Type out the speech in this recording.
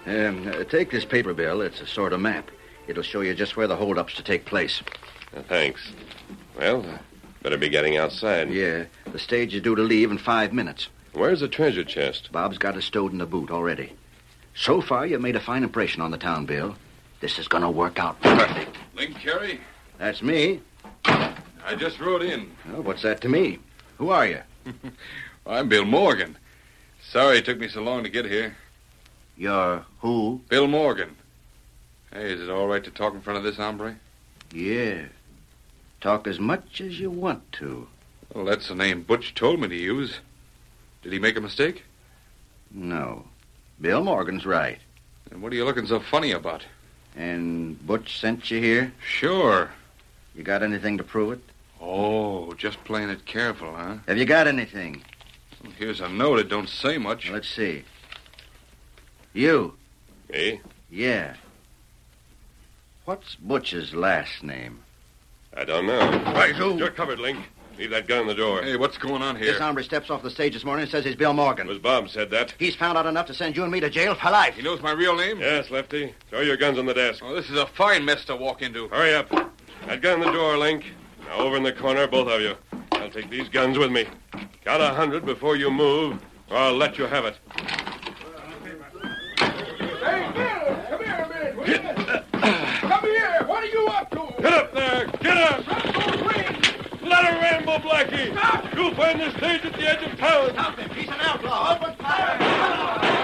Take this paper, Bill. It's a sort of map. It'll show you just where the holdup's to take place. Thanks. Well, better be getting outside. Yeah, the stage is due to leave in 5 minutes. Where's the treasure chest? Bob's got it stowed in the boot already. So far, you've made a fine impression on the town, Bill. This is going to work out perfect. Link Carey? That's me. I just rode in. Well, what's that to me? Who are you? I'm Bill Morgan. Sorry it took me so long to get here. You're who? Bill Morgan. Hey, is it all right to talk in front of this hombre? Yeah. Talk as much as you want to. Well, that's the name Butch told me to use. Did he make a mistake? No. Bill Morgan's right. And what are you looking so funny about? And Butch sent you here? Sure. You got anything to prove it? Oh, just playing it careful, huh? Have you got anything? Well, here's a note. It don't say much. Let's see. You? Me? Yeah. What's Butch's last name? I don't know. Right, who? You're covered, Link. Leave that gun in the door. Hey, what's going on here? This hombre steps off the stage this morning and says he's Bill Morgan. It was Bob said that. He's found out enough to send you and me to jail for life. He knows my real name? Yes, Lefty. Throw your guns on the desk. Oh, this is a fine mess to walk into. Hurry up. That gun in the door, Link. Now, over in the corner, both of you. I'll take these guns with me. Count 100 before you move, or I'll let you have it. Hey, Bill, come here a minute. Come here. What are you up to? Get up there! Get up! Let her ramble, Blackie! Stop! You'll find the stage at the edge of town. Stop him. He's an outlaw. Open fire.